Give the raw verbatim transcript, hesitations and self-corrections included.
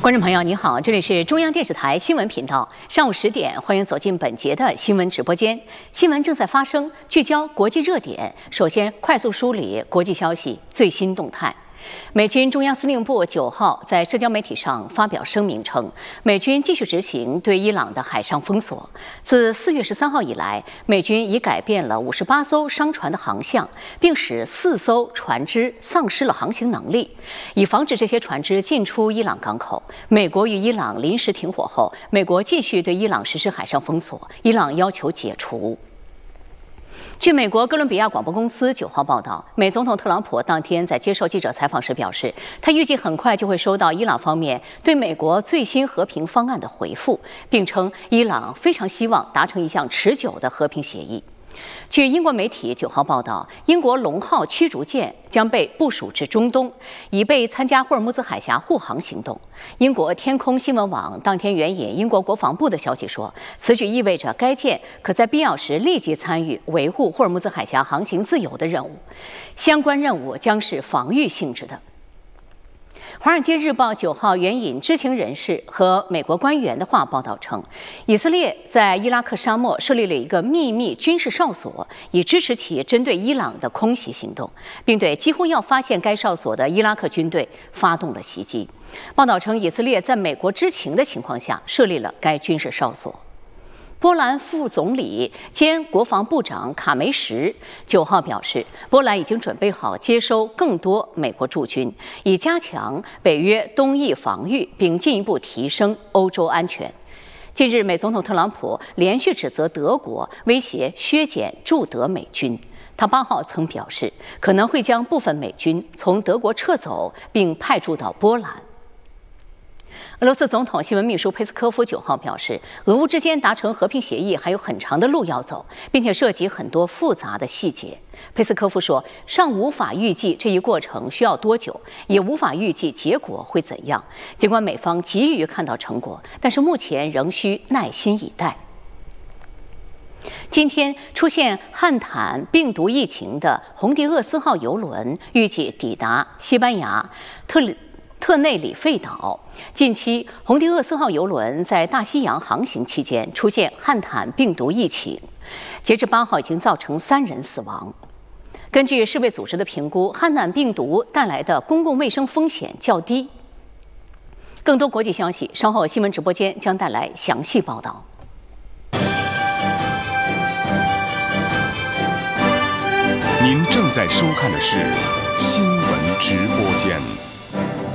观众朋友，你好，这里是中央电视台新闻频道，上午十点，欢迎走进本节的新闻直播间。新闻正在发生，聚焦国际热点。首先，快速梳理国际消息最新动态。美军中央司令部九号在社交媒体上发表声明称，美军继续执行对伊朗的海上封锁。自四月十三号以来，美军已改变了五十八艘商船的航向，并使四艘船只丧失了航行能力。以防止这些船只进出伊朗港口，美国与伊朗临时停火后，美国继续对伊朗实施海上封锁，伊朗要求解除。据美国哥伦比亚广播公司九号报道，美总统特朗普当天在接受记者采访时表示，他预计很快就会收到伊朗方面对美国最新和平方案的回复，并称伊朗非常希望达成一项持久的和平协议。据英国媒体九号报道，英国龙号驱逐舰将被部署至中东，以备参加霍尔木兹海峡护航行动。英国天空新闻网当天援引英国国防部的消息说，此举意味着该舰可在必要时立即参与维护霍尔木兹海峡航行自由的任务，相关任务将是防御性质的。《华尔街日报》九号援引知情人士和美国官员的话报道称，以色列在伊拉克沙漠设立了一个秘密军事哨所，以支持其针对伊朗的空袭行动，并对几乎要发现该哨所的伊拉克军队发动了袭击。报道称，以色列在美国知情的情况下设立了该军事哨所。波兰副总理兼国防部长卡梅什九号表示，波兰已经准备好接收更多美国驻军，以加强北约东翼防御，并进一步提升欧洲安全。近日，美总统特朗普连续指责德国威胁削减驻德美军。他八号曾表示，可能会将部分美军从德国撤走，并派驻到波兰。俄罗斯总统新闻秘书佩斯科夫九号表示，俄乌之间达成和平协议还有很长的路要走，并且涉及很多复杂的细节。佩斯科夫说，尚无法预计这一过程需要多久，也无法预计结果会怎样。尽管美方急于看到成果，但是目前仍需耐心以待。今天出现汉坦病毒疫情的红迪厄斯号邮轮预计抵达西班牙特里特内里费岛。近期，红迪厄斯号邮轮在大西洋航行期间出现汉坦病毒疫情，截至八号已经造成三人死亡。根据世卫组织的评估，汉坦病毒带来的公共卫生风险较低。更多国际消息，稍后新闻直播间将带来详细报道。 您正在收看的是新闻直播间。